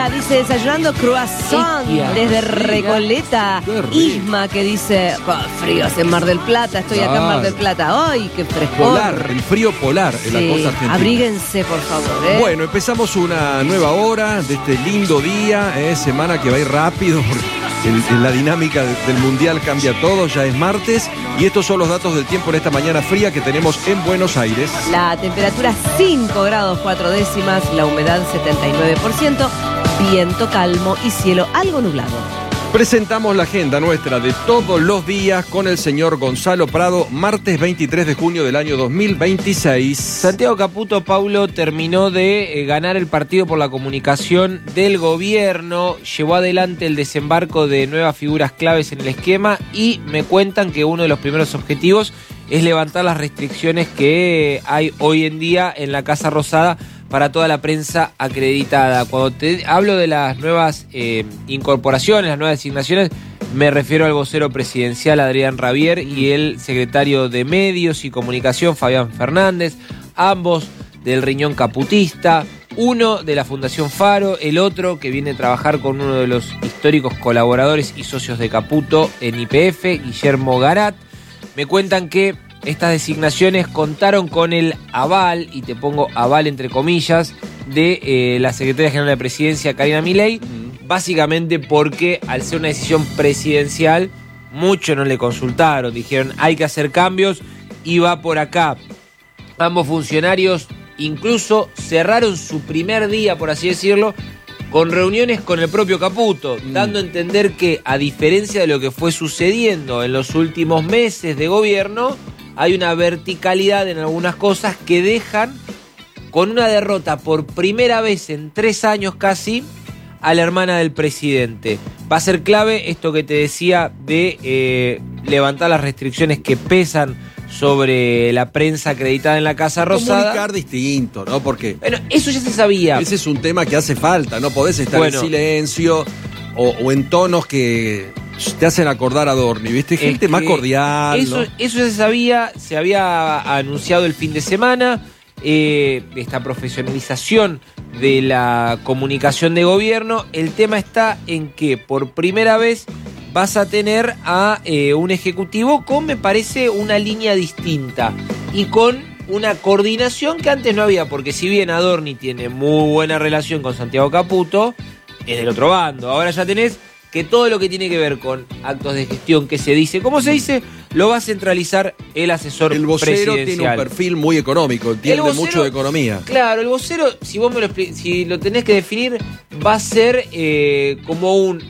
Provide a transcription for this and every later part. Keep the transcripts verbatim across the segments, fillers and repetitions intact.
Hola, dice desayunando croissant Hostia, desde sí, Recoleta. qué rico. Isma que dice, oh, fríos en Mar del Plata, estoy acá en Mar del Plata. ¡Ay, qué frescor! Polar, el frío polar es la Sí, cosa argentina. abríguense, por favor, ¿eh? Bueno, empezamos una nueva hora de este lindo día, eh, semana que va a ir rápido porque el- el- la dinámica de- del Mundial cambia todo, ya es martes y estos son los datos del tiempo en esta mañana fría que tenemos en Buenos Aires. La temperatura cinco grados cuatro décimas, la humedad setenta y nueve por ciento, viento calmo y cielo algo nublado. Presentamos la agenda nuestra de todos los días con el señor Gonzalo Prado, martes veintitrés de junio del año dos mil veintiséis. Santiago Caputo, Paulo, terminó de eh, ganar el partido por la comunicación del gobierno, llevó adelante el desembarco de nuevas figuras claves en el esquema y me cuentan que uno de los primeros objetivos es levantar las restricciones que hay hoy en día en la Casa Rosada para toda la prensa acreditada. Cuando te hablo de las nuevas eh, incorporaciones, las nuevas designaciones, me refiero al vocero presidencial Adrián Rabier y el secretario de Medios y Comunicación Fabián Fernández, ambos del riñón caputista, uno de la Fundación Faro, el otro que viene a trabajar con uno de los históricos colaboradores y socios de Caputo en Y P F, Guillermo Garat. Me cuentan que estas designaciones contaron con el aval, y te pongo aval entre comillas, de eh, la Secretaria General de Presidencia, Karina Milei, básicamente porque al ser una decisión presidencial, mucho no le consultaron, dijeron hay que hacer cambios y va por acá. Ambos funcionarios incluso cerraron su primer día, por así decirlo, con reuniones con el propio Caputo, mm. dando a entender que, a diferencia de lo que fue sucediendo en los últimos meses de gobierno, hay una verticalidad en algunas cosas que dejan con una derrota por primera vez en tres años casi a la hermana del presidente. Va a ser clave esto que te decía de eh, levantar las restricciones que pesan sobre la prensa acreditada en la Casa Rosada. Comunicar distinto, ¿no? Porque bueno, eso ya se sabía. Ese es un tema que hace falta, no podés estar bueno, en silencio o, o en tonos que te hacen acordar a Dorni, ¿viste? Gente es más cordial. Eso, ¿no? eso ya se sabía, se había anunciado el fin de semana, eh, esta profesionalización de la comunicación de gobierno. El tema está en que por primera vez vas a tener a eh, un ejecutivo con, me parece, una línea distinta y con una coordinación que antes no había, porque si bien Adorni tiene muy buena relación con Santiago Caputo, es del otro bando. Ahora ya tenés que todo lo que tiene que ver con actos de gestión que se dice, ¿cómo se dice? Lo va a centralizar el asesor presidencial. El vocero presidencial. Tiene un perfil muy económico, entiende vocero, mucho de economía. Claro, el vocero, si vos me lo, si lo tenés que definir, va a ser eh, como un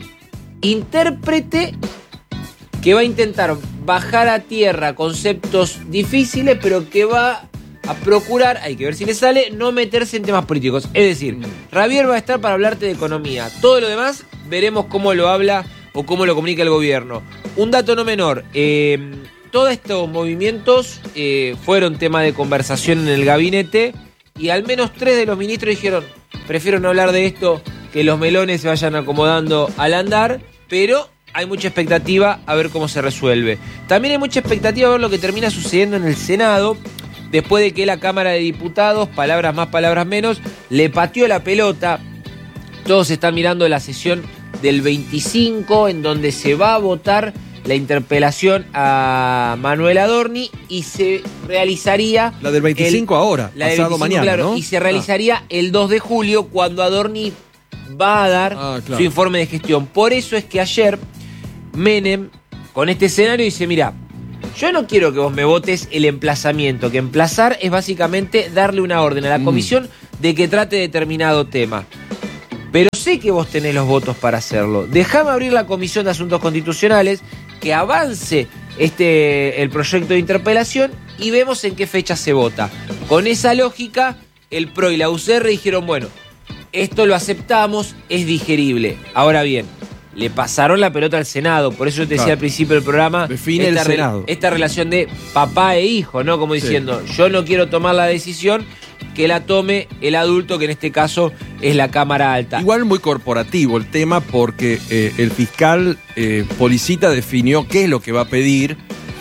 intérprete que va a intentar bajar a tierra conceptos difíciles, pero que va a procurar, hay que ver si le sale, no meterse en temas políticos. Es decir, Rabier va a estar para hablarte de economía. Todo lo demás, veremos cómo lo habla o cómo lo comunica el gobierno. Un dato no menor, eh, todos estos movimientos eh, fueron tema de conversación en el gabinete y al menos tres de los ministros dijeron, prefiero no hablar de esto, que los melones se vayan acomodando al andar, pero hay mucha expectativa a ver cómo se resuelve. También hay mucha expectativa a ver lo que termina sucediendo en el Senado, después de que la Cámara de Diputados, palabras más, palabras menos, le pateó la pelota. Todos están mirando la sesión del veinticinco, en donde se va a votar la interpelación a Manuel Adorni y se realizaría... La del veinticinco el, ahora, la pasado veinticinco, mañana, claro, ¿no? Y se realizaría ah. el dos de julio, cuando Adorni va a dar ah, claro. su informe de gestión. Por eso es que ayer Menem, con este escenario, dice, mira, yo no quiero que vos me votes el emplazamiento, que emplazar es básicamente darle una orden a la mm. comisión de que trate determinado tema. Pero sé que vos tenés los votos para hacerlo. Dejame abrir la Comisión de Asuntos Constitucionales, que avance este, el proyecto de interpelación y vemos en qué fecha se vota. Con esa lógica, el P R O y la U C R dijeron, bueno, esto lo aceptamos, es digerible. Ahora bien, le pasaron la pelota al Senado, por eso yo te decía claro. al principio del programa, define esta, el Senado. Re, esta relación de papá e hijo, ¿no? Como diciendo, sí. yo no quiero tomar la decisión, que la tome el adulto, que en este caso es la Cámara Alta. Igual muy corporativo el tema, porque eh, el fiscal eh, Policita definió qué es lo que va a pedir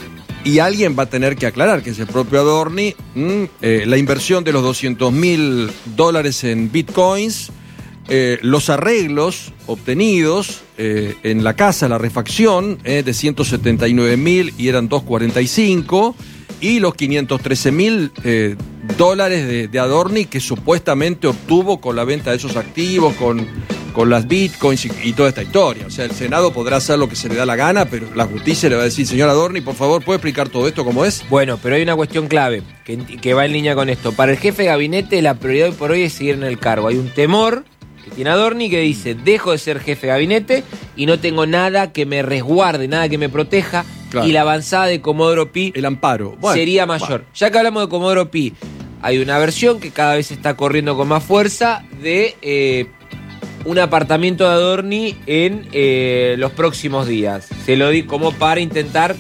y alguien va a tener que aclarar, que es el propio Adorni, mmm, eh, la inversión de los doscientos mil dólares en bitcoins eh, los arreglos obtenidos eh, en la casa, la refacción, eh, de ciento setenta y nueve mil y eran doscientos cuarenta y cinco, y los quinientos trece mil eh, dólares de, de Adorni que supuestamente obtuvo con la venta de esos activos, con, con las bitcoins y, y toda esta historia. O sea, el Senado podrá hacer lo que se le da la gana, pero la justicia le va a decir, señor Adorni, por favor, ¿puede explicar todo esto cómo es? Bueno, pero hay una cuestión clave que, que va en línea con esto. Para el jefe de gabinete, la prioridad hoy por hoy es seguir en el cargo. Hay un temor que tiene Adorni que dice, dejo de ser jefe de gabinete y no tengo nada que me resguarde, nada que me proteja. Claro. Y la avanzada de Comodoro Pi, el amparo, bueno, sería mayor. Bueno. Ya que hablamos de Comodoro Pi, hay una versión que cada vez está corriendo con más fuerza de eh, un apartamento de Adorni en eh, los próximos días. Se lo di como para intentar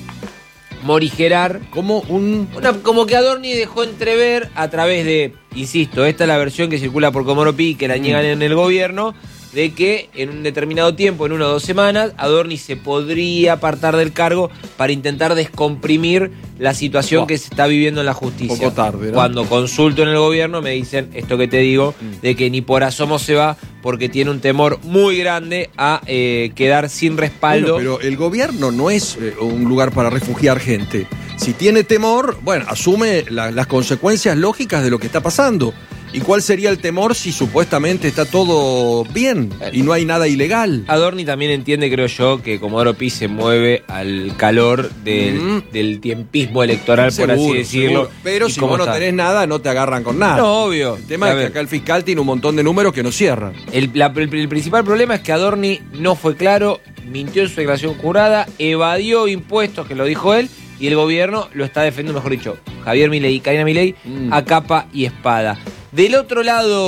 morigerar. Como un... Una, como que Adorni dejó entrever a través de, insisto, esta es la versión que circula por Comodoro Pi, que la niegan en el gobierno, de que en un determinado tiempo, en una o dos semanas, Adorni se podría apartar del cargo para intentar descomprimir la situación oh. que se está viviendo en la justicia. Poco tarde, ¿no? Cuando consulto en el gobierno me dicen esto que te digo, mm. de que ni por asomo se va porque tiene un temor muy grande a eh, quedar sin respaldo. Bueno, pero el gobierno no es eh, un lugar para refugiar gente. Si tiene temor, bueno, asume la, las consecuencias lógicas de lo que está pasando. ¿Y cuál sería el temor si supuestamente está todo bien y no hay nada ilegal? Adorni también entiende, creo yo, que Comodoro Pi se mueve al calor del, mm. del tiempismo electoral, seguro, por así decirlo. Seguro. Pero si vos no tenés nada, no te agarran con nada. No, obvio. El tema es que acá el fiscal tiene un montón de números que no cierran. El, la, el, el principal problema es que Adorni no fue claro, mintió en su declaración jurada, evadió impuestos, que lo dijo él, y el gobierno lo está defendiendo, mejor dicho, Javier Milei y Karina Milei, mm. a capa y espada. Del otro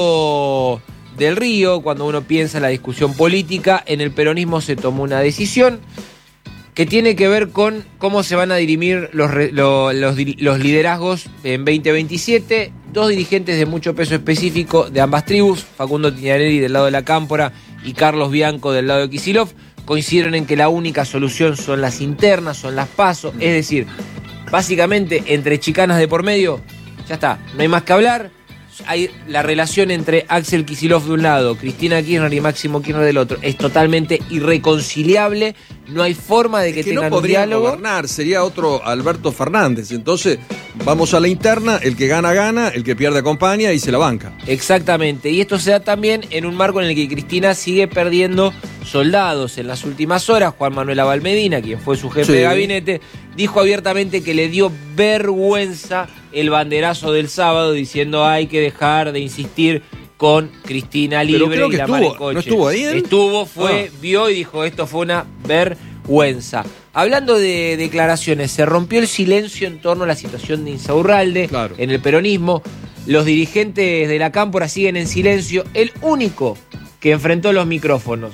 lado del río, cuando uno piensa en la discusión política, en el peronismo se tomó una decisión que tiene que ver con cómo se van a dirimir los, los, los, los liderazgos en veinte veintisiete. Dos dirigentes de mucho peso específico de ambas tribus, Facundo Tiñarelli del lado de la Cámpora y Carlos Bianco del lado de Kicillof, coincidieron en que la única solución son las internas, son las PASO, es decir, básicamente entre chicanas de por medio, ya está, no hay más que hablar. Hay la relación entre Axel Kicillof de un lado, Cristina Kirchner y Máximo Kirchner del otro, es totalmente irreconciliable, no hay forma de que, es que tengan no un diálogo. Gobernar, sería otro Alberto Fernández. Entonces, vamos a la interna, el que gana, gana, el que pierde acompaña y se la banca. Exactamente, y esto se da también en un marco en el que Cristina sigue perdiendo soldados. En las últimas horas, Juan Manuel Abal Medina, quien fue su jefe sí. de gabinete, dijo abiertamente que le dio vergüenza el banderazo del sábado, diciendo hay que dejar de insistir con Cristina Libre. Pero creo que y la estuvo, Maricoche. ¿no estuvo ahí él? Estuvo, fue, ah. vio y dijo esto fue una vergüenza. Hablando de declaraciones, se rompió el silencio en torno a la situación de Insaurralde claro. en el peronismo. Los dirigentes de la Cámpora siguen en silencio. El único que enfrentó los micrófonos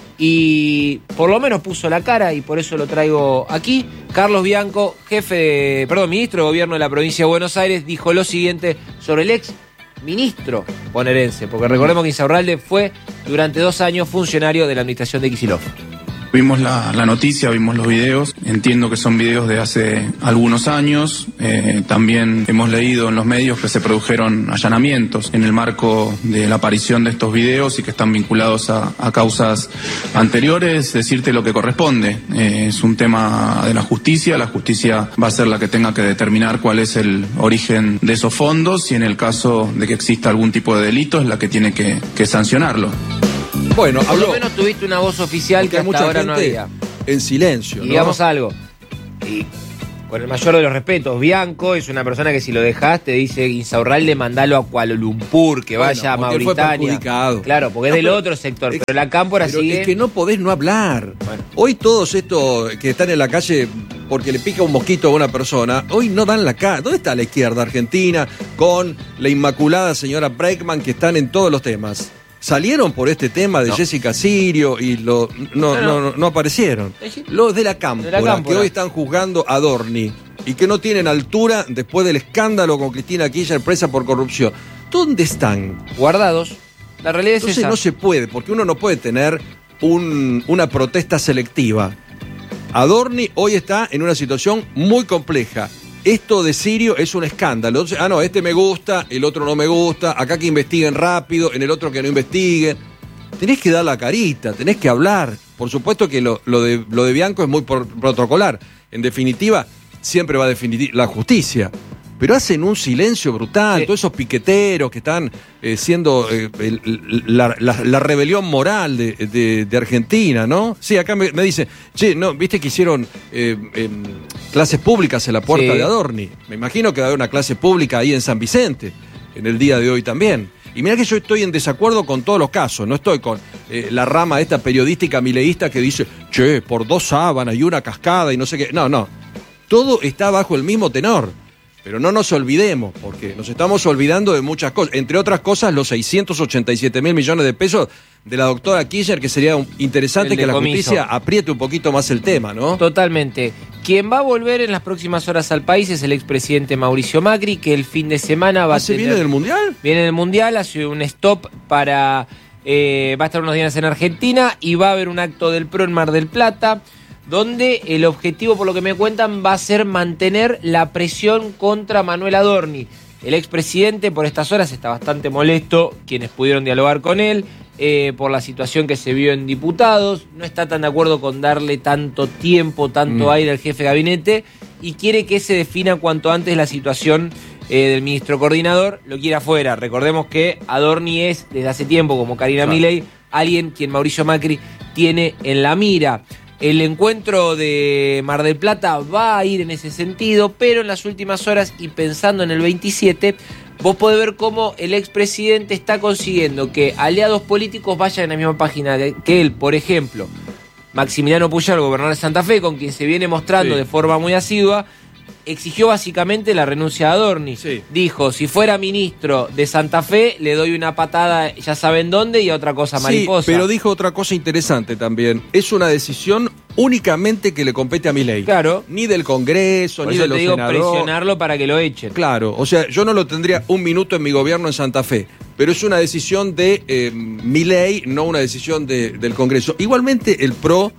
y por lo menos puso la cara, y por eso lo traigo aquí, Carlos Bianco, jefe de, perdón, ministro de Gobierno de la provincia de Buenos Aires, dijo lo siguiente sobre el ex ministro bonaerense, porque recordemos que Insaurralde fue durante dos años funcionario de la administración de Kicillof. Vimos la, la noticia, vimos los videos, entiendo que son videos de hace algunos años, eh, también hemos leído en los medios que se produjeron allanamientos en el marco de la aparición de estos videos y que están vinculados a, a causas anteriores. Decirte lo que corresponde, eh, es un tema de la justicia, la justicia va a ser la que tenga que determinar cuál es el origen de esos fondos y en el caso de que exista algún tipo de delito es la que tiene que, que sancionarlo. Bueno, por lo menos tuviste una voz oficial que hasta mucha ahora gente no había. En silencio, y ¿no? digamos algo, y con el mayor de los respetos, Bianco es una persona que si lo dejaste dice Insaurralde mandalo a Kuala Lumpur, que bueno, vaya a Mauritania. Claro, porque no, es del pero, otro sector, es, pero la Cámpora pero sigue. Es que no podés no hablar. Bueno. Hoy todos estos que están en la calle porque le pica un mosquito a una persona, hoy no dan la cara. ¿Dónde está la izquierda argentina con la inmaculada señora Breckman que están en todos los temas? Salieron por este tema de no. Jessica Sirio y lo, no, no, no. no, no aparecieron. Los de la Cámpora, de la Cámpora, que hoy están juzgando a Adorni y que no tienen altura después del escándalo con Cristina Kirchner presa por corrupción. ¿Dónde están? Guardados. La realidad es Entonces esa. No se puede, porque uno no puede tener un, una protesta selectiva. Adorni hoy está en una situación muy compleja. Esto de Sirio es un escándalo. Entonces, ah, no, este me gusta, el otro no me gusta, acá que investiguen rápido, en el otro que no investiguen. tenés que dar la carita, tenés que hablar. Por supuesto que lo, lo, de, lo de Bianco es muy por, protocolar. En definitiva, siempre va a definir la justicia. Pero hacen un silencio brutal, sí. Todos esos piqueteros que están eh, siendo eh, el, la, la, la rebelión moral de, de, de Argentina, ¿no? Sí, acá me, me dicen, che, no, viste que hicieron eh, eh, clases públicas en la puerta sí. de Adorni. Me imagino que va a haber una clase pública ahí en San Vicente, en el día de hoy también. Y mirá que yo estoy en desacuerdo con todos los casos, no estoy con eh, la rama esta periodística mileísta que dice, che, por dos sábanas y una cascada y no sé qué. No, no, todo está bajo el mismo tenor. Pero no nos olvidemos, porque nos estamos olvidando de muchas cosas. Entre otras cosas, los seiscientos ochenta y siete mil millones de pesos de la doctora Kirchner, que sería interesante que la justicia apriete un poquito más el tema, ¿no? Totalmente. Quien va a volver en las próximas horas al país es el expresidente Mauricio Macri, que el fin de semana va ¿Ah, a se tener... viene del Mundial? Viene del Mundial, hace un stop para... Eh, va a estar unos días en Argentina y va a haber un acto del P R O en Mar del Plata, donde el objetivo, por lo que me cuentan, va a ser mantener la presión contra Manuel Adorni. El expresidente por estas horas está bastante molesto, quienes pudieron dialogar con él, eh, por la situación que se vio en diputados, no está tan de acuerdo con darle tanto tiempo, tanto mm. aire al jefe de gabinete, y quiere que se defina cuanto antes la situación eh, del ministro coordinador, lo quiere afuera. Recordemos que Adorni es, desde hace tiempo, como Karina claro. Milei, alguien quien Mauricio Macri tiene en la mira. El encuentro de Mar del Plata va a ir en ese sentido, pero en las últimas horas y pensando en el veintisiete, vos podés ver cómo el expresidente está consiguiendo que aliados políticos vayan en la misma página que él. Por ejemplo, Maximiliano Puyaro, gobernador de Santa Fe, con quien se viene mostrando sí. de forma muy asidua, exigió básicamente la renuncia de Adorni. Sí. Dijo, si fuera ministro de Santa Fe, le doy una patada, ya saben dónde, y a otra cosa mariposa. Sí, pero dijo otra cosa interesante también. Es una decisión únicamente que le compete a Milei. Claro. Ni del Congreso, Por ni eso de los te digo senadores. Presionarlo para que lo echen. Claro, o sea, yo no lo tendría un minuto en mi gobierno en Santa Fe, pero es una decisión de eh, Milei, no una decisión de, del Congreso. Igualmente, el P R O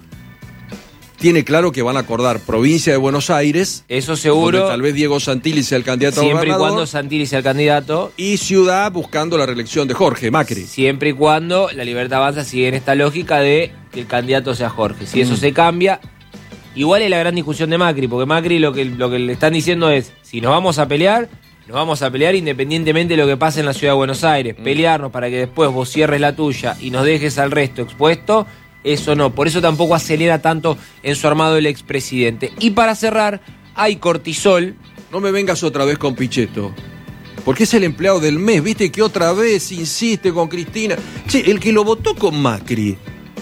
tiene claro que van a acordar provincia de Buenos Aires. Eso seguro. Donde tal vez Diego Santilli sea el candidato a gobernador. Siempre y cuando Santilli sea el candidato. Y ciudad buscando la reelección de Jorge Macri. Siempre y cuando la Libertad Avanza sigue en esta lógica de que el candidato sea Jorge. Si mm. eso se cambia, igual es la gran discusión de Macri, porque Macri lo que, lo que le están diciendo es, si nos vamos a pelear, nos vamos a pelear independientemente de lo que pase en la ciudad de Buenos Aires. Mm. Pelearnos para que después vos cierres la tuya y nos dejes al resto expuesto. Eso no, por eso tampoco acelera tanto en su armado el expresidente. Y para cerrar, hay cortisol. No me vengas otra vez con Pichetto, porque es el empleado del mes, viste que otra vez insiste con Cristina. Che, el que lo votó con Macri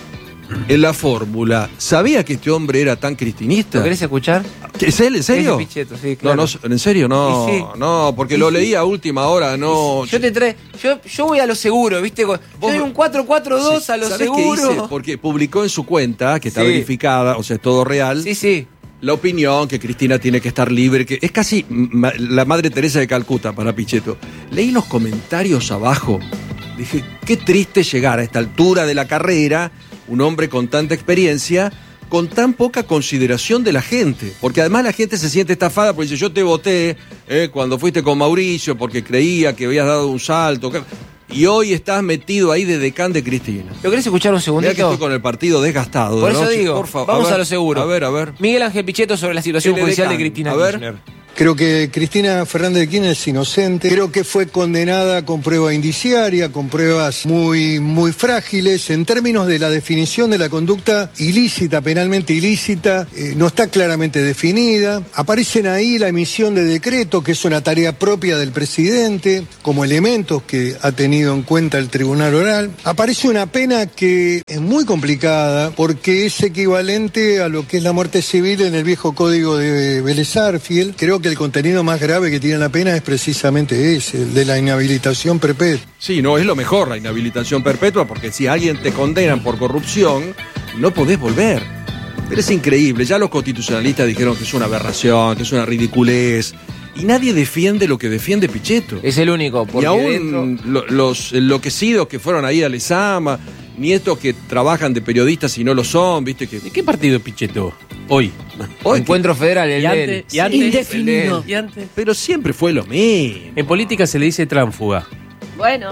en la fórmula, ¿sabía que este hombre era tan cristinista? ¿Lo querés escuchar? ¿Es él? ¿En serio? Es Pichetto, sí, claro. No, no, ¿en serio? No, sí. no, porque y lo sí. leí a última hora, no. Yo te trae, yo, yo voy a lo seguro, ¿viste? Yo doy un cuatro cuatro dos sí. a lo ¿Sabés seguro. Qué hice? Porque publicó en su cuenta, que está sí. verificada, o sea, es todo real. Sí, sí. La opinión que Cristina tiene que estar libre, que es casi ma- la Madre Teresa de Calcuta para Pichetto. Leí los comentarios abajo. Dije, qué triste llegar a esta altura de la carrera, un hombre con tanta experiencia, con tan poca consideración de la gente. Porque además la gente se siente estafada porque dice, yo te voté eh, cuando fuiste con Mauricio porque creía que habías dado un salto. Y hoy estás metido ahí de decán de Cristina. ¿Lo querés escuchar un segundito? Mirá que estoy con el partido desgastado. Por de eso noche. digo, Por favor, vamos a, ver, a lo seguro. A ver, a ver. Miguel Ángel Pichetto sobre la situación judicial de Cristina a ver. Kirchner. Creo que Cristina Fernández de Kirchner es inocente. Creo que fue condenada con prueba indiciaria, con pruebas muy, muy frágiles. En términos de la definición de la conducta ilícita, penalmente ilícita, eh, no está claramente definida. Aparecen ahí la emisión de decretos, que es una tarea propia del presidente, como elementos que ha tenido en cuenta el tribunal oral. Aparece una pena que es muy complicada porque es equivalente a lo que es la muerte civil en el viejo código de Vélez Sarsfield. Creo que el contenido más grave que tiene la pena es precisamente ese, el de la inhabilitación perpetua. Sí, no, es lo mejor la inhabilitación perpetua, porque si a alguien te condenan por corrupción, no podés volver. Pero es increíble, ya los constitucionalistas dijeron que es una aberración, que es una ridiculez, y nadie defiende lo que defiende Pichetto. Es el único, porque y aún dentro... lo, los enloquecidos que fueron ahí a Lezama, ni estos que trabajan de periodistas y no lo son, ¿viste? Que... ¿De qué partido es Pichetto? Hoy. Hoy Encuentro Federal, el y antes, y antes, indefinido. Y antes. Pero siempre fue lo mismo. En política se le dice tránfuga. Bueno.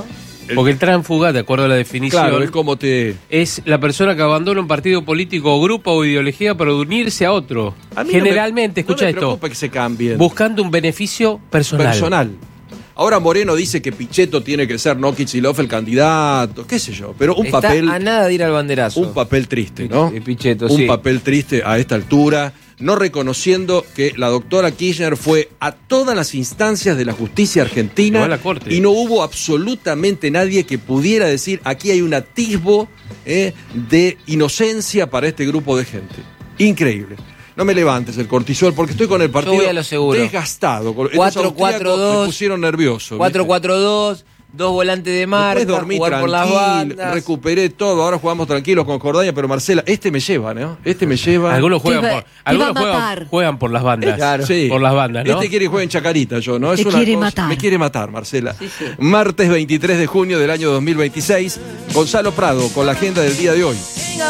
Porque el tránsfuga, de acuerdo a la definición, Claro, es como te... es la persona que abandona un partido político o grupo o ideología para unirse a otro. A mí Generalmente, no me, escucha no me esto, preocupa que se cambien. buscando un beneficio personal. Personal. Ahora Moreno dice que Pichetto tiene que ser, no Kicillof el candidato, qué sé yo, pero un Está papel... a nada de ir al banderazo. Un papel triste, ¿no? Pi- Pichetto, un sí. papel triste a esta altura, no reconociendo que la doctora Kirchner fue a todas las instancias de la justicia argentina Llegó a la corte. y no hubo absolutamente nadie que pudiera decir aquí hay un atisbo eh, de inocencia para este grupo de gente. Increíble. No me levantes el cortisol porque estoy con el partido voy a lo seguro. desgastado. Estos cuatro cuatro austríacos dos me pusieron nervioso. cuatro ¿viste? cuatro dos, dos volantes de marca, Después dormí jugar por las tranquilo, bandas. recuperé todo, ahora jugamos tranquilos con Cordaña, pero Marcela, este me lleva, ¿no? Este me lleva... Algunos juegan Te va- por, te algunos va a juegan, matar. juegan por las bandas. Claro. Sí. Por las bandas, ¿no? Este quiere jugar en Chacarita, yo, ¿no? Te quiere matar. Me quiere matar, Marcela. Sí, sí. Martes veintitrés de junio del año dos mil veintiséis, Gonzalo Prado con la agenda del día de hoy.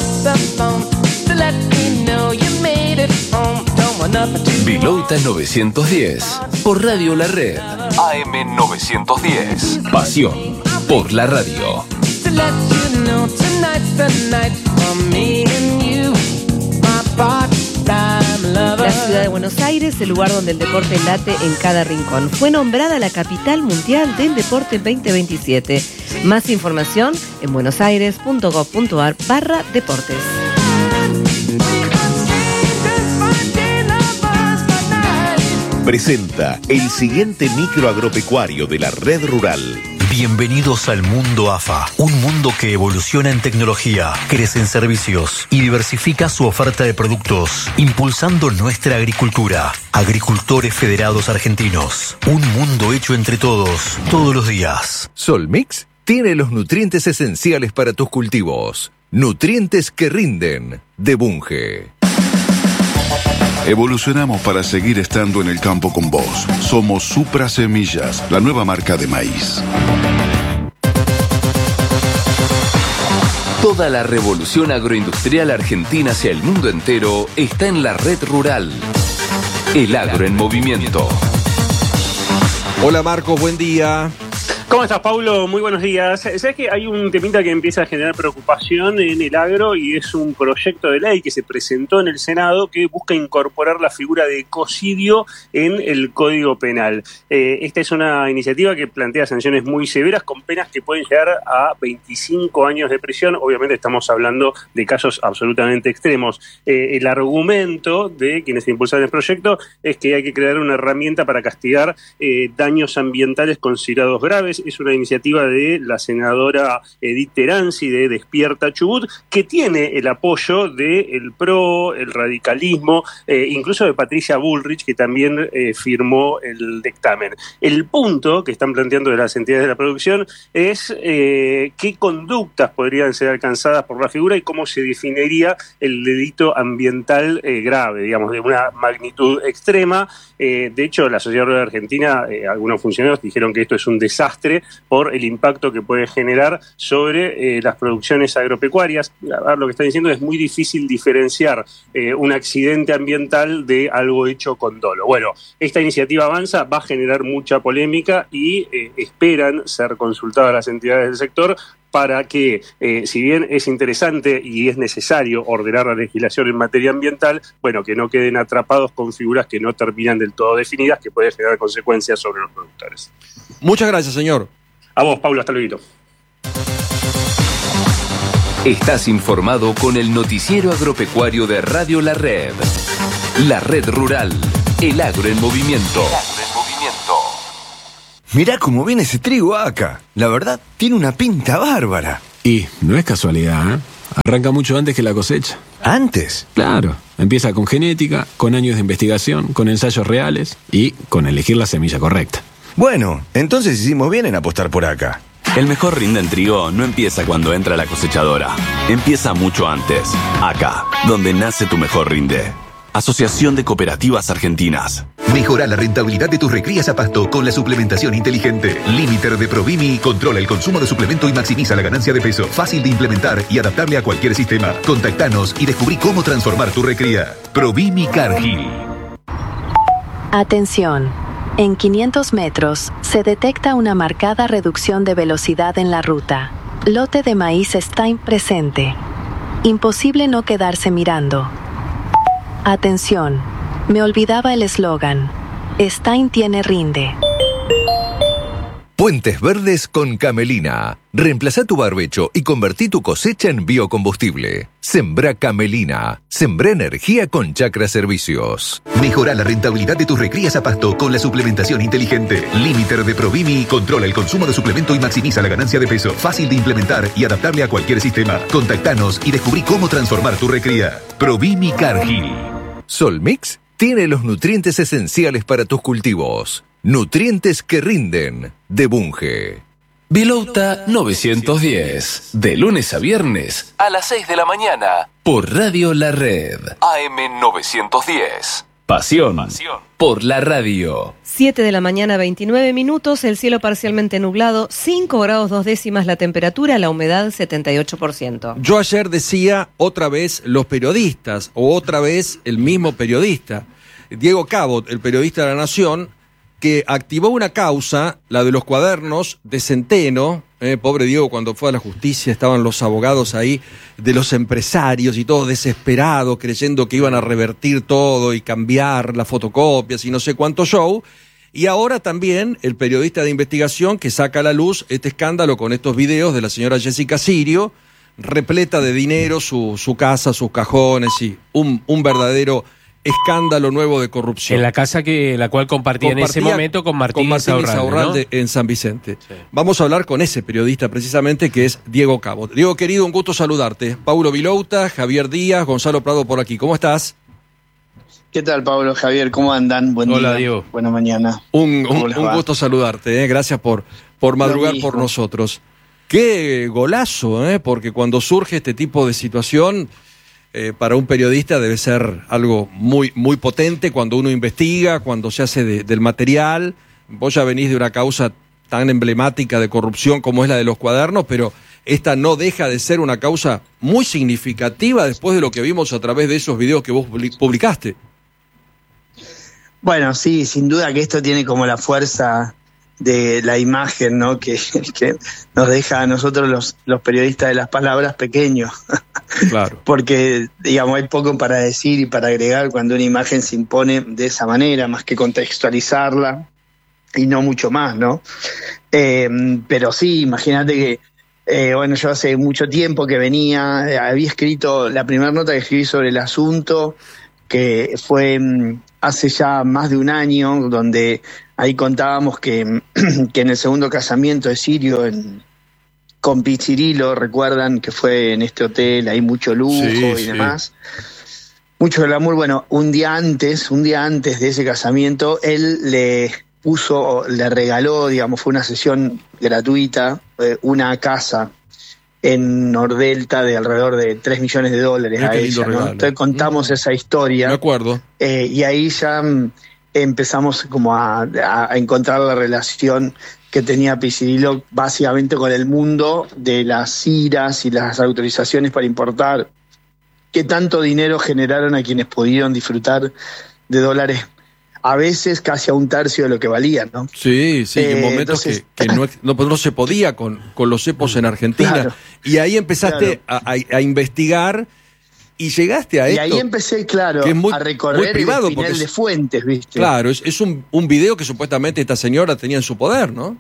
Vilauta novecientos diez por Radio La Red. A M novecientos diez. Pasión por la radio. La ciudad de Buenos Aires, el lugar donde el deporte late en cada rincón. Fue nombrada la capital mundial del deporte veinte veintisiete. Más información en buenosaires.gov.ar barra deportes. Presenta el siguiente micro agropecuario de la Red Rural. Bienvenidos al mundo A F A, un mundo que evoluciona en tecnología, crece en servicios y diversifica su oferta de productos, impulsando nuestra agricultura. Agricultores Federados Argentinos, un mundo hecho entre todos, todos los días. Solmix tiene los nutrientes esenciales para tus cultivos. Nutrientes que rinden, de Bunge. Evolucionamos para seguir estando en el campo con vos. Somos Supra Semillas, la nueva marca de maíz. Toda la revolución agroindustrial argentina hacia el mundo entero está en la Red Rural. El agro en movimiento. Hola Marcos, buen día. ¿Cómo estás, Paulo? Muy buenos días. ¿Sabes que hay un temita que empieza a generar preocupación en el agro y es un proyecto de ley que se presentó en el Senado que busca incorporar la figura de ecocidio en el Código Penal? Eh, esta es una iniciativa que plantea sanciones muy severas con penas que pueden llegar a veinticinco años de prisión. Obviamente estamos hablando de casos absolutamente extremos. Eh, el argumento de quienes impulsan el proyecto es que hay que crear una herramienta para castigar eh, daños ambientales considerados graves. Es una iniciativa de la senadora Edith Teranzi de Despierta Chubut, que tiene el apoyo del P R O, el radicalismo, eh, incluso de Patricia Bullrich, que también eh, firmó el dictamen. El punto que están planteando de las entidades de la producción es eh, qué conductas podrían ser alcanzadas por la figura y cómo se definiría el delito ambiental eh, grave, digamos, de una magnitud extrema. Eh, de hecho, la Sociedad Rural Argentina, eh, algunos funcionarios dijeron que esto es un desastre por el impacto que puede generar sobre eh, las producciones agropecuarias. A ver, lo que está diciendo es muy difícil diferenciar eh, un accidente ambiental de algo hecho con dolo. Bueno, esta iniciativa avanza, va a generar mucha polémica y eh, esperan ser consultadas las entidades del sector para que, eh, si bien es interesante y es necesario ordenar la legislación en materia ambiental, bueno, que no queden atrapados con figuras que no terminan del todo definidas, que pueden generar consecuencias sobre los productores. Muchas gracias, señor. A vos, Pablo, hasta luego. Estás informado con el noticiero agropecuario de Radio La Red. La Red Rural, el agro en movimiento. El agro en movimiento. Mirá cómo viene ese trigo acá. La verdad, tiene una pinta bárbara. Y no es casualidad, ¿eh? Arranca mucho antes que la cosecha. ¿Antes? Claro. Empieza con genética, con años de investigación, con ensayos reales y con elegir la semilla correcta. Bueno, entonces hicimos bien en apostar por acá. El mejor rinde en trigo no empieza cuando entra la cosechadora. Empieza mucho antes. Acá, donde nace tu mejor rinde. Asociación de Cooperativas Argentinas. Mejora la rentabilidad de tus recrías a pasto con la suplementación inteligente. Limiter de Provimi controla el consumo de suplemento y maximiza la ganancia de peso. Fácil de implementar y adaptable a cualquier sistema. Contactanos y descubrí cómo transformar tu recría. Provimi Cargill. Atención. En quinientos metros, se detecta una marcada reducción de velocidad en la ruta. Lote de maíz Stein presente. Imposible no quedarse mirando. Atención, me olvidaba el eslogan. Stein tiene rinde. Puentes Verdes con Camelina. Reemplazá tu barbecho y convertí tu cosecha en biocombustible. Sembrá Camelina. Sembrá energía con Chacra Servicios. Mejora la rentabilidad de tus recrías a pasto con la suplementación inteligente. Limiter de Provimi controla el consumo de suplemento y maximiza la ganancia de peso. Fácil de implementar y adaptable a cualquier sistema. Contactanos y descubrí cómo transformar tu recría. Provimi Cargill. Solmix tiene los nutrientes esenciales para tus cultivos. Nutrientes que rinden, de Bunge. Bilouta novecientos diez, de lunes a viernes a las seis de la mañana por Radio La Red. A M novecientos diez. Pasión, Pasión por la radio. siete de la mañana, veintinueve minutos, el cielo parcialmente nublado, cinco grados dos décimas la temperatura, la humedad setenta y ocho por ciento. Yo ayer decía otra vez los periodistas, o otra vez el mismo periodista, Diego Cabot, el periodista de La Nación, que activó una causa, la de los cuadernos de Centeno. Eh, pobre Diego, cuando fue a la justicia estaban los abogados ahí de los empresarios y todos desesperados, creyendo que iban a revertir todo y cambiar las fotocopias y no sé cuánto show. Y ahora también el periodista de investigación que saca a la luz este escándalo con estos videos de la señora Jessica Sirio, repleta de dinero su, su casa, sus cajones y un, un verdadero escándalo nuevo de corrupción. En la casa que la cual compartía, compartía en ese momento con Martín, con Martín Insaurralde, Insaurralde, ¿no? En San Vicente. Sí. Vamos a hablar con ese periodista precisamente que es Diego Cabot. Diego, querido, un gusto saludarte. Paulo Bilouta, Javier Díaz, Gonzalo Prado por aquí. ¿Cómo estás? ¿Qué tal, Pablo, Javier? ¿Cómo andan? Buen Hola, día. Diego. Buena mañana. Un, un, un gusto saludarte. ¿eh? Gracias por, por madrugar por nosotros. Qué golazo, ¿eh? Porque cuando surge este tipo de situación... Eh, para un periodista debe ser algo muy, muy potente cuando uno investiga, cuando se hace de, del material. Vos ya venís de una causa tan emblemática de corrupción como es la de los cuadernos, pero esta no deja de ser una causa muy significativa después de lo que vimos a través de esos videos que vos publicaste. Bueno, sí, sin duda que esto tiene como la fuerza de la imagen, ¿no? Que, que nos deja a nosotros los, los periodistas de las palabras pequeños. Claro. Porque, digamos, hay poco para decir y para agregar cuando una imagen se impone de esa manera, más que contextualizarla y no mucho más, ¿no? Eh, pero sí, imagínate que, eh, bueno, yo hace mucho tiempo que venía, eh, había escrito la primera nota que escribí sobre el asunto, que fue mm, hace ya más de un año, donde ahí contábamos que, que en el segundo casamiento de Sirio, en, con Pizzirilo, recuerdan que fue en este hotel, hay mucho lujo sí, y sí. demás. Mucho glamour. Bueno, un día antes, un día antes de ese casamiento, él le puso, le regaló, digamos, fue una sesión gratuita, eh, una casa en Nordelta de alrededor de tres millones de dólares. Mira a ella, ¿no? Entonces contamos mm. esa historia. De acuerdo. Eh, y ahí ya mm, empezamos como a, a encontrar la relación que tenía Pizzirilo básicamente con el mundo de las iras y las autorizaciones para importar, que tanto dinero generaron a quienes pudieron disfrutar de dólares a veces casi a un tercio de lo que valían, ¿no? Sí, sí, eh, en momentos entonces, que, que no, no, no se podía con, con los cepos en Argentina. Claro, y ahí empezaste claro. a, a, a investigar y llegaste a y esto. Y ahí empecé, claro, que es muy, a recorrer privado, el espinel de fuentes, ¿viste? Claro, es, es un, un video que supuestamente esta señora tenía en su poder, ¿no?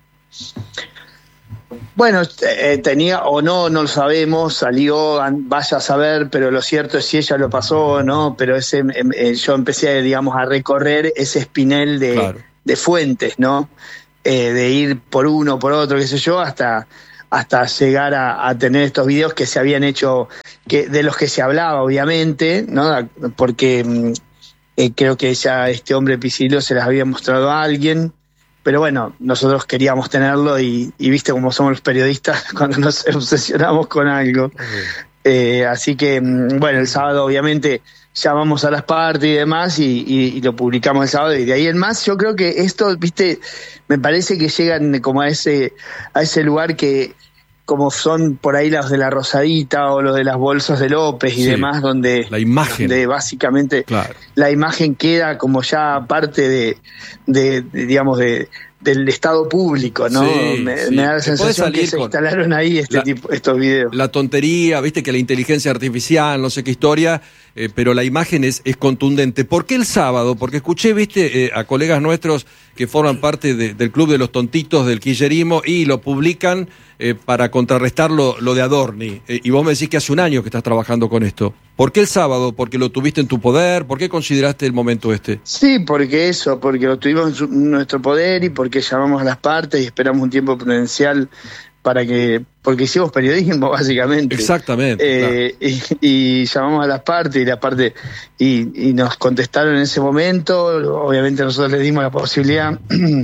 Bueno, eh, tenía o no, no lo sabemos, salió, vaya a saber, pero lo cierto es si ella lo pasó, ¿no? Pero ese, eh, yo empecé, digamos, a recorrer ese espinel de, claro. de fuentes, ¿no? Eh, de ir por uno, por otro, qué sé yo, hasta, hasta llegar a, a tener estos videos que se habían hecho, que de los que se hablaba, obviamente, ¿no? Porque eh, creo que ya este hombre Pizzirilo se las había mostrado a alguien. Pero bueno, nosotros queríamos tenerlo y, y viste cómo somos los periodistas cuando nos obsesionamos con algo. Okay. Eh, así que, bueno, el sábado obviamente llamamos a las partes y demás y, y, y lo publicamos el sábado. Y de ahí en más, yo creo que esto, viste, me parece que llegan como a ese, a ese lugar que, como son por ahí los de la Rosadita o los de las bolsas de López y Sí, demás, donde, la imagen. donde básicamente Claro. la imagen queda como ya parte de, de, de, digamos, de del Estado público, ¿no? Sí, me, sí. me da la Te podés sensación que salir se con instalaron ahí este la- tipo, estos videos. La tontería, viste que la inteligencia artificial, no sé qué historia, eh, pero la imagen es, es contundente. ¿Por qué el sábado? Porque escuché, viste, eh, a colegas nuestros que forman parte de- del club de los tontitos del kirchnerismo y lo publican eh, para contrarrestar lo, lo de Adorni. Eh, y vos me decís que hace un año que estás trabajando con esto. ¿Por qué el sábado? ¿Porque lo tuviste en tu poder? ¿Por qué consideraste el momento este? Sí, porque eso, porque lo tuvimos en su- en nuestro poder y porque llamamos a las partes y esperamos un tiempo prudencial para que, porque hicimos periodismo básicamente. Exactamente. Eh, y, y llamamos a las partes y las partes y, y nos contestaron en ese momento. Obviamente nosotros les dimos la posibilidad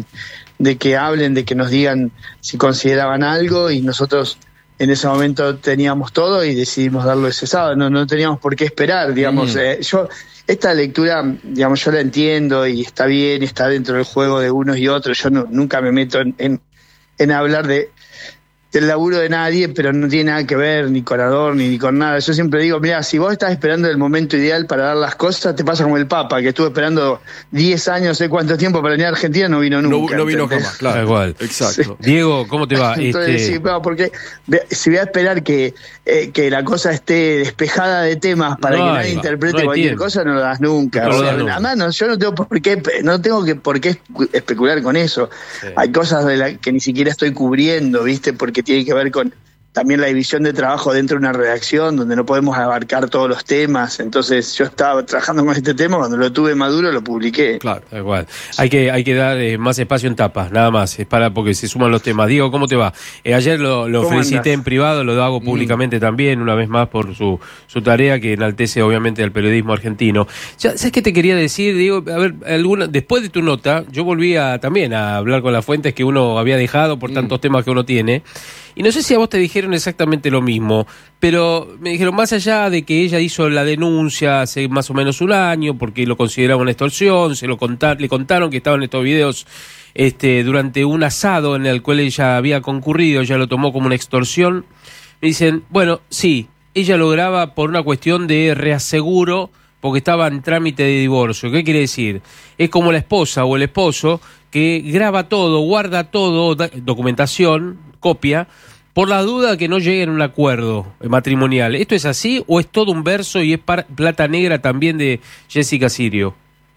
de que hablen, de que nos digan si consideraban algo y nosotros en ese momento teníamos todo y decidimos darlo ese sábado. No, no teníamos por qué esperar, digamos. Mm. Eh, yo esta lectura, digamos, yo la entiendo y está bien, está dentro del juego de unos y otros. Yo no, nunca me meto en, en, en hablar de del laburo de nadie, pero no tiene nada que ver ni con Adorni ni con nada. Yo siempre digo, mira, si vos estás esperando el momento ideal para dar las cosas, te pasa como el Papa, que estuvo esperando diez años, no sé cuánto tiempo para venir a Argentina, no vino No, nunca. no vino ¿entendés? jamás, claro. Igual. Exacto. Diego, ¿cómo te va? Entonces, Este, sí, claro, porque ve- si voy a esperar que, eh, que la cosa esté despejada de temas para No que hay, nadie no interprete hay cualquier tiempo. cosa, no lo das nunca. No lo O sea, das nunca. además, no, yo no tengo por qué, no tengo que, por qué espe- especular con eso. Sí. Hay cosas de la que ni siquiera estoy cubriendo, ¿viste? Porque tiene que ver con también la división de trabajo dentro de una redacción donde no podemos abarcar todos los temas. Entonces yo estaba trabajando con este tema, cuando lo tuve maduro lo publiqué. Claro. Tal cual. Hay que, hay que dar eh, más espacio en tapas, nada más, es para porque se suman los temas. Diego, ¿cómo te va? Eh, ayer lo, lo ¿Cómo felicité andás? en privado, lo hago públicamente también, una vez más por su, su tarea que enaltece obviamente al periodismo argentino. Ya, ¿sabes qué te quería decir, Diego? A ver, alguna, después de tu nota, yo volví a, también a hablar con las fuentes que uno había dejado por tantos temas que uno tiene. Y no sé si a vos te dijeron exactamente lo mismo, pero me dijeron, más allá de que ella hizo la denuncia hace más o menos un año, porque lo consideraba una extorsión, se lo contar, le contaron que estaban estos videos este, durante un asado en el cual ella había concurrido, ella lo tomó como una extorsión. Me dicen, bueno, sí, ella lo graba por una cuestión de reaseguro, porque estaba en trámite de divorcio. ¿Qué quiere decir? Es como la esposa o el esposo que graba todo, guarda todo, da- documentación, copia, por la duda que no lleguen a un acuerdo matrimonial. ¿Esto es así o es todo un verso y es par- plata negra también de Jessica Sirio?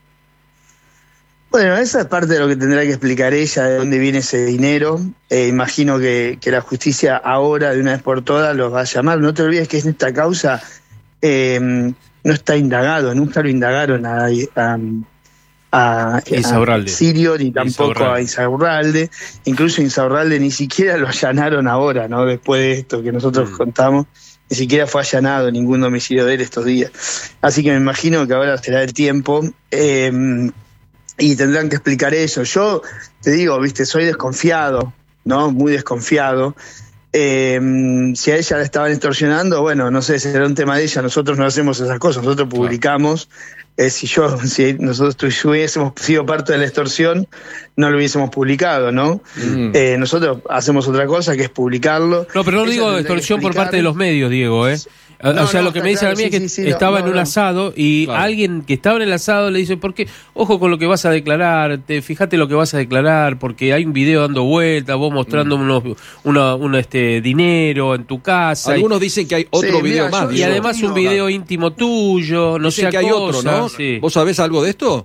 Bueno, esa es parte de lo que tendrá que explicar ella, de dónde viene ese dinero. Eh, imagino que, que la justicia ahora, de una vez por todas, los va a llamar. No te olvides que en esta causa eh, no está indagado, nunca lo indagaron a, a, a, a Insaurralde. Sirio ni tampoco Insaurralde. a Insaurralde. Incluso Insaurralde ni siquiera lo allanaron ahora, ¿no? Después de esto que nosotros Mm. contamos, ni siquiera fue allanado ningún domicilio de él estos días. Así que me imagino que ahora será el tiempo. Eh, y tendrán que explicar eso. Yo te digo, viste, soy desconfiado, ¿no? Muy desconfiado. Eh, si a ella la estaban extorsionando, bueno, no sé, será un tema de ella. Nosotros no hacemos esas cosas, nosotros publicamos. Eh, si yo, si nosotros tu- hubiésemos sido parte de la extorsión, no lo hubiésemos publicado, ¿no? Mm. Eh, nosotros hacemos otra cosa que es publicarlo. No, pero no Ella digo tendrá que extorsión por explicar- parte de los medios, Diego, ¿eh? O No, sea, no, lo que está me dicen claro, a mí es sí, que sí, sí, no, estaba no, en un no. asado y Claro. alguien que estaba en el asado le dice, ¿por qué? Ojo con lo que vas a declarar, te, fíjate lo que vas a declarar, porque hay un video dando vueltas, vos mostrando Mm. unos una, una, este, dinero en tu casa. y- Algunos dicen que hay otro Sí, video mira, más. yo- Y Diego. además un no, video íntimo tuyo, no Dicen sé que hay otro, ¿no? Sí. ¿Vos sabés algo de esto?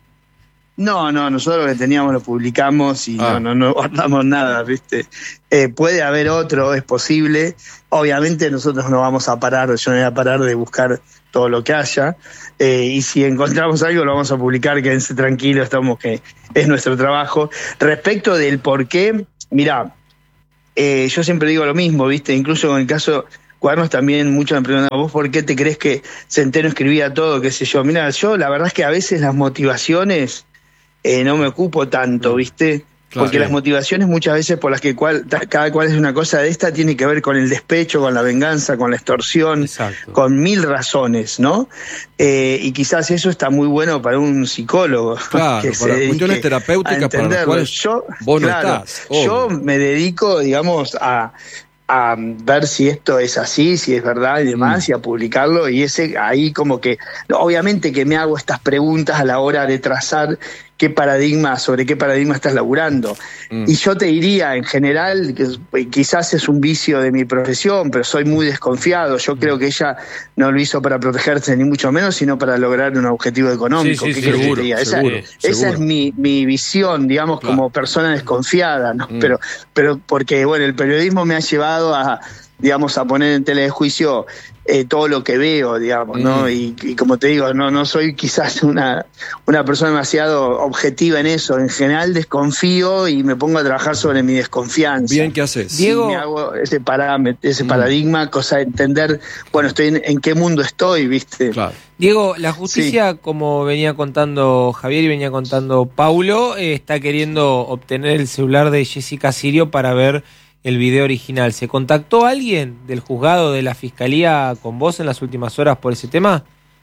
No, no, nosotros lo que teníamos lo publicamos y Ah. no, no, no guardamos nada, ¿viste? Eh, puede haber otro, es posible. Obviamente nosotros no vamos a parar, yo no voy a parar de buscar todo lo que haya. Eh, y si encontramos algo lo vamos a publicar, quédense tranquilos, estamos que es nuestro trabajo. Respecto del por qué, mirá, eh, yo siempre digo lo mismo, ¿viste? Incluso con el caso Cuadernos también muchos me preguntan, ¿vos por qué te crees que Centeno escribía todo, qué sé yo? Mirá, yo la verdad es que a veces las motivaciones eh, no me ocupo tanto, ¿viste? Claro. Porque las motivaciones muchas veces por las que cual, ta- cada cual es una cosa de esta tiene que ver con el despecho, con la venganza, con la extorsión, Exacto. con mil razones, ¿no? Eh, y quizás eso está muy bueno para un psicólogo. Claro, que se para dedique cuestiones a terapéuticas para las entenderlo. cuales yo, vos no claro, estás, obvio. yo me dedico, digamos, a a ver si esto es así, si es verdad y demás, mm. y a publicarlo, y ese ahí como que, obviamente que me hago estas preguntas a la hora de trazar qué paradigma, sobre qué paradigma estás laburando. Mm. Y yo te diría, en general, que quizás es un vicio de mi profesión, pero soy muy desconfiado. Yo mm. creo que ella no lo hizo para protegerse, ni mucho menos, sino para lograr un objetivo económico. Sí, sí, ¿Qué sí, seguro, que te diga? Esa, seguro, esa seguro. es mi, mi visión, digamos, claro. como persona desconfiada, ¿no? Mm. Pero, pero porque, bueno, el periodismo me ha llevado a, digamos, a poner en tela de juicio eh, todo lo que veo, digamos, ¿no? Mm. Y, y como te digo, no, no soy quizás una, una persona demasiado objetiva en eso. En general desconfío y me pongo a trabajar sobre mi desconfianza. Bien, ¿qué haces? Diego, me hago ese, parámetro, ese mm. paradigma, cosa de entender, bueno, estoy en, en qué mundo estoy, ¿viste? Claro. Diego, la justicia, sí. como venía contando Javier y venía contando Paulo, eh, está queriendo obtener el celular de Jessica Sirio para ver el video original. ¿Se contactó alguien del juzgado de la fiscalía con vos en las últimas horas por ese tema?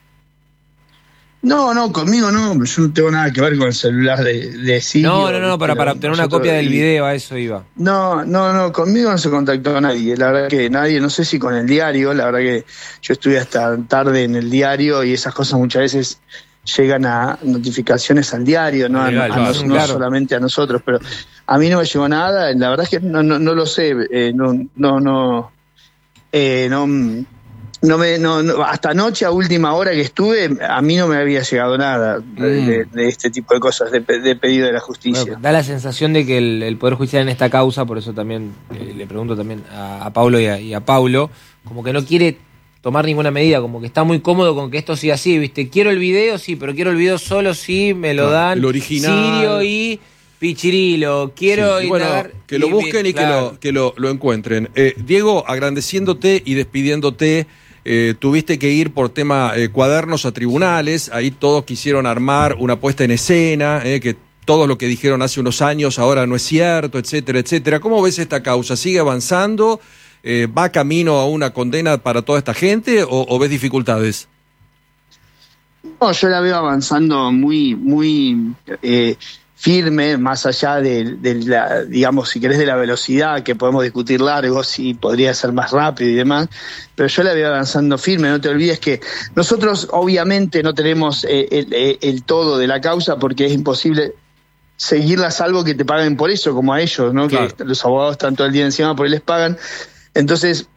No, no, conmigo no, yo no tengo nada que ver con el celular de, de Sirio. No, no, no, para, para obtener una copia del video, a eso iba. No, no, no, conmigo no se contactó nadie, la verdad que nadie, no sé si con el diario, la verdad que yo estuve hasta tarde en el diario y esas cosas muchas veces llegan a notificaciones al diario, no, Legal, a, a claro, no claro. solamente a nosotros, pero a mí no me llegó nada, la verdad es que no, no, no lo sé, eh, no, no, no, eh, no, no me, no, no, hasta anoche a última hora que estuve, a mí no me había llegado nada mm. de, de este tipo de cosas, de, de pedido de la justicia. Bueno, da la sensación de que el, el Poder Judicial en esta causa, por eso también eh, le pregunto también a, a Paulo y a, y a Paulo, como que no quiere tomar ninguna medida, como que está muy cómodo con que esto siga así, ¿viste? Quiero el video, sí, pero quiero el video solo, sí, me lo dan. El original. Sirio y Pichirilo. Quiero sí. y bueno, indagar, que lo busquen y, y claro. que, lo, que lo, lo encuentren. Eh, Diego, agradeciéndote y despidiéndote, eh, tuviste que ir por tema eh, cuadernos a tribunales, ahí todos quisieron armar una puesta en escena, eh, que todo lo que dijeron hace unos años ahora no es cierto, etcétera, etcétera. ¿Cómo ves esta causa? ¿Sigue avanzando? Eh, ¿Va camino a una condena para toda esta gente o, o ves dificultades? No, yo la veo avanzando muy, muy eh, firme, más allá de, de la, digamos, si querés, de la velocidad, que podemos discutir largo, si podría ser más rápido y demás, pero yo la veo avanzando firme. No te olvides que nosotros obviamente no tenemos eh, el, el, el todo de la causa, porque es imposible seguirla salvo que te paguen por eso, como a ellos, ¿no? Claro. Que los abogados están todo el día encima, por ahí les pagan. Entonces,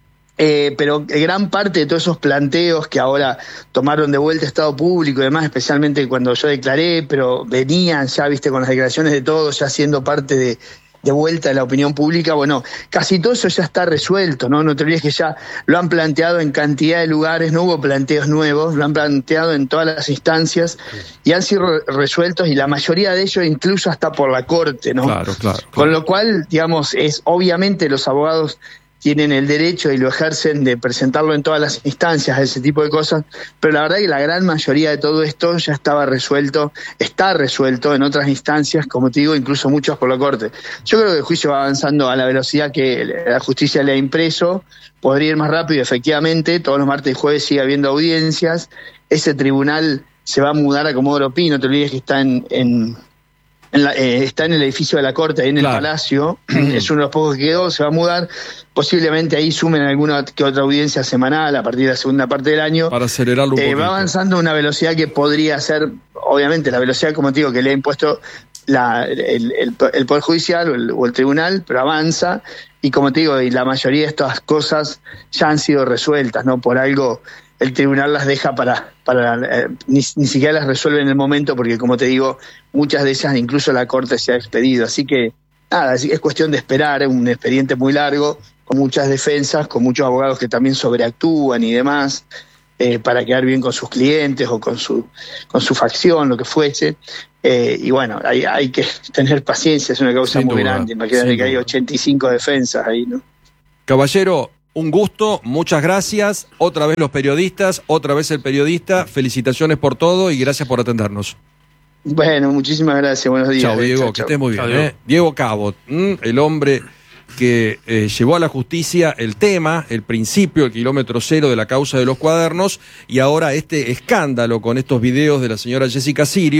eh, pero gran parte de todos esos planteos que ahora tomaron de vuelta Estado Público y demás, especialmente cuando yo declaré, pero venían ya, viste, con las declaraciones de todos, ya siendo parte de, de vuelta de la opinión pública, bueno, casi todo eso ya está resuelto, ¿no? No te olvides que ya lo han planteado en cantidad de lugares, no hubo planteos nuevos, lo han planteado en todas las instancias y han sido resueltos, y la mayoría de ellos incluso hasta por la Corte, ¿no? Claro, claro, claro. Con lo cual, digamos, es obviamente los abogados tienen el derecho y lo ejercen de presentarlo en todas las instancias, ese tipo de cosas, pero la verdad que la gran mayoría de todo esto ya estaba resuelto, está resuelto en otras instancias, como te digo, incluso muchos por la Corte. Yo creo que el juicio va avanzando a la velocidad que la justicia le ha impreso, podría ir más rápido, efectivamente, todos los martes y jueves sigue habiendo audiencias, ese tribunal se va a mudar a Comodoro Pi, no te olvides que está en... en En la, eh, está en el edificio de la Corte, ahí en claro. el Palacio, es uno de los pocos que quedó, se va a mudar, posiblemente ahí sumen alguna que otra audiencia semanal a partir de la segunda parte del año. Para acelerarlo un eh, poquito. Va avanzando a una velocidad que podría ser, obviamente, la velocidad, como te digo, que le ha impuesto la, el, el, el Poder Judicial o el, o el Tribunal, pero avanza, y como te digo, y la mayoría de estas cosas ya han sido resueltas, ¿no? Por algo el tribunal las deja para, para eh, ni, ni siquiera las resuelve en el momento, porque como te digo, muchas de ellas incluso la Corte se ha expedido. Así que nada, es cuestión de esperar, es un expediente muy largo, con muchas defensas, con muchos abogados que también sobreactúan y demás, eh, para quedar bien con sus clientes o con su, con su facción, lo que fuese. Eh, y bueno, hay, hay que tener paciencia, es una causa Sin muy duda. grande, imagínate que hay ochenta y cinco defensas ahí, ¿no? Caballero, un gusto, muchas gracias. Otra vez los periodistas, otra vez el periodista. Felicitaciones por todo y gracias por atendernos. Bueno, muchísimas gracias. Buenos días. Chao, Diego, chau, que chau. estés muy bien. Chau, Diego. Eh. Diego Cabot, el hombre que eh, llevó a la justicia el tema, el principio, el kilómetro cero de la causa de los cuadernos, y ahora este escándalo con estos videos de la señora Jessica Sirio,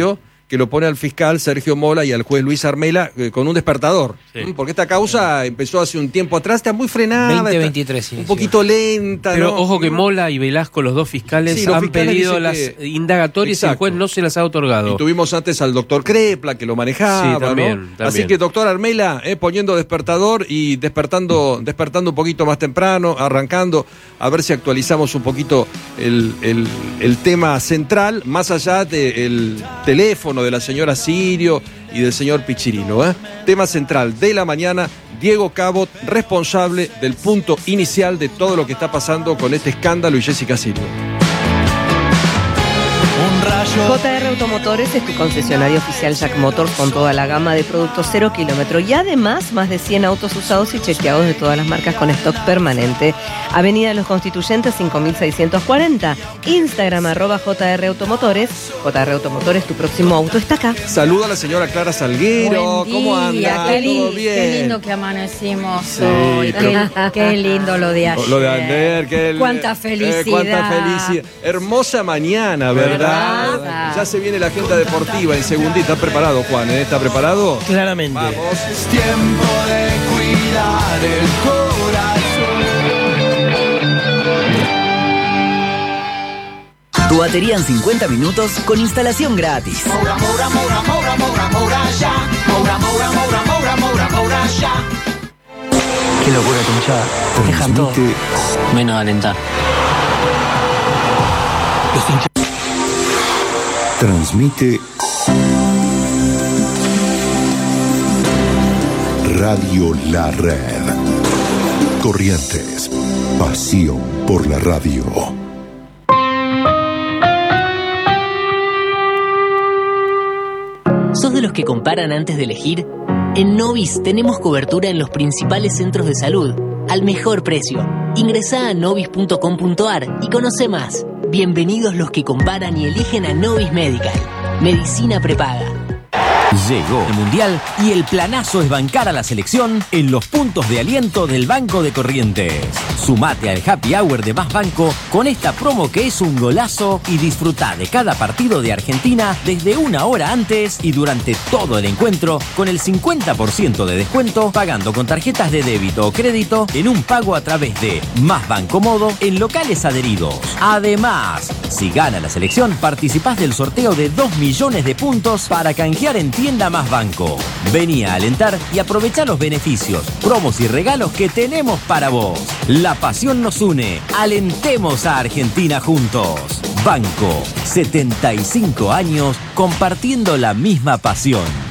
que lo pone al fiscal Sergio Mola y al juez Luis Armela eh, con un despertador. Sí. Porque esta causa sí. empezó hace un tiempo atrás, está muy frenada. veinte veintitrés, un poquito lenta. Pero ¿no? ojo que Mola y Velasco, los dos fiscales, sí, los han fiscales pedido las que... indagatorias Exacto. y el juez no se las ha otorgado. Y tuvimos antes al doctor Crepla, que lo manejaba. Sí, también, ¿no? también. Así que doctor Armela, eh, poniendo despertador y despertando, despertando un poquito más temprano, arrancando, a ver si actualizamos un poquito el, el, el tema central, más allá del teléfono de la señora Sirio y del señor Pichirino. ¿eh? Tema central de la mañana, Diego Cabot, responsable del punto inicial de todo lo que está pasando con este escándalo, y Jessica Sirio. J R Automotores es tu concesionario oficial Jack Motors con toda la gama de productos cero kilómetro y además más de cien autos usados y chequeados de todas las marcas con stock permanente. Avenida de los Constituyentes cinco mil seiscientos cuarenta, Instagram arroba J R Automotores. J R Automotores, tu próximo auto está acá. Saluda a la señora Clara Salguero. Buen ¿Cómo día, anda? Qué, ¿Todo bien? Qué lindo que amanecimos Sí, hoy. pero- Qué, qué lindo lo de ayer. Lo de Ander, que el- Cuánta eh, felicidad. cuánta felicidad. Hermosa mañana, ¿verdad? ¿Verdad? Ya se viene la agenda deportiva en segundita. ¿Está preparado, Juan? eh? ¿Está preparado? Claramente. Vamos. Es tiempo de cuidar el corazón. Tu batería en cincuenta minutos con instalación gratis. Moura, Moura, Moura, Moura, Moura, Moura, ya. Moura, Moura, Moura, Moura, Moura, Moura, ya. Qué locura tu hinchada. Dejan todo. Menos alentar. Los hinchas. Transmite Radio La Red. Corrientes. Pasión por la radio. ¿Sos de los que comparan antes de elegir? En Novis tenemos cobertura en los principales centros de salud, al mejor precio. Ingresá a novis punto com punto ar y conoce más. Bienvenidos los que comparan y eligen a Novis Medical. Medicina prepaga. Llegó el Mundial y el planazo es bancar a la selección en los puntos de aliento del Banco de Corrientes. Sumate al Happy Hour de Más Banco con esta promo que es un golazo y disfruta de cada partido de Argentina desde una hora antes y durante todo el encuentro con el cincuenta por ciento de descuento pagando con tarjetas de débito o crédito en un pago a través de Más Banco Modo en locales adheridos. Además, si gana la selección, participás del sorteo de dos millones de puntos para canjear en Tienda Más Banco. Vení a alentar y aprovechá los beneficios, promos y regalos que tenemos para vos. La pasión nos une. Alentemos a Argentina juntos. Banco, setenta y cinco años compartiendo la misma pasión.